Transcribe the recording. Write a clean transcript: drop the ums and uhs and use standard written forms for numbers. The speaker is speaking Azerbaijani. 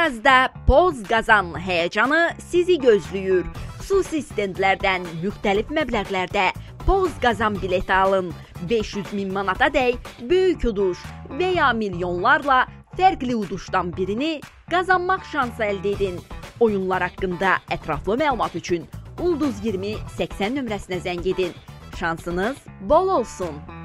Yazda Poz Qazan həyəcanı sizi gözləyir. Xüsusi stendlərdən müxtəlif məbləğlərdə Poz Qazan bileti alın. 500.000 manatadək böyük uduş və ya milyonlarla fərqli uduşdan birini qazanmaq şansı əldə edin. Oyunlar haqqında ətraflı məlumat üçün Ulduz 20 80 nömrəsinə zəng edin. Şansınız bol olsun.